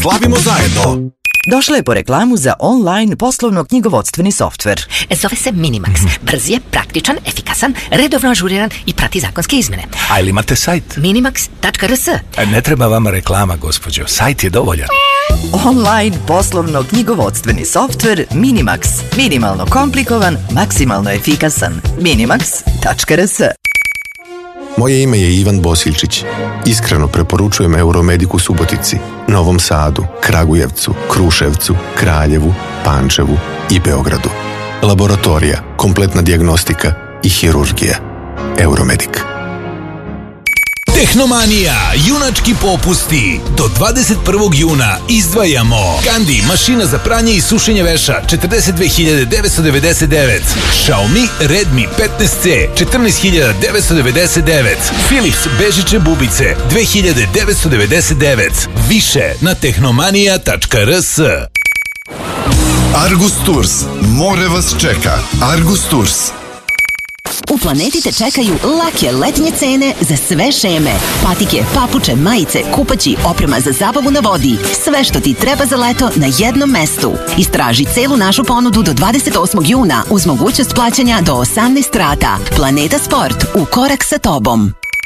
Slavimo zajedno! Došla je po reklamu za online poslovno-knjigovodstveni softver. Zove se Minimax. Brz je, praktičan, efikasan, redovno ažuriran i prati zakonske izmene. A ili imate sajt? Minimax.rs. Ne treba vama reklama, gospođo. Sajt je dovoljan. Online poslovno-knjigovodstveni softver Minimax. Minimalno komplikovan, maksimalno efikasan. Minimax.rs. Moje ime je Ivan Bosiljčić. Iskreno preporučujem Euromediku Subotici, Novom Sadu, Kragujevcu, Kruševcu, Kraljevu, Pančevu i Beogradu. Laboratorija, kompletna dijagnostika i hirurgija. Euromedik. Tehnomanija, junački popusti. Do 21. juna izdvajamo Kandi, mašina za pranje i sušenje veša, 42.999. Xiaomi Redmi 15C, 14.999. Philips bežiče bubice, 2.999. Više na tehnomanija.rs. Argus Tours. More vas čeka. Argus Tours. U Planeti te čekaju lake letnje cene za sve šeme. Patike, papuče, majice, kupaći, oprema za zabavu na vodi. Sve što ti treba za leto na jednom mestu. Istraži celu našu ponudu do 28. juna uz mogućnost plaćanja do 18 rata. Planeta Sport, u korak sa tobom.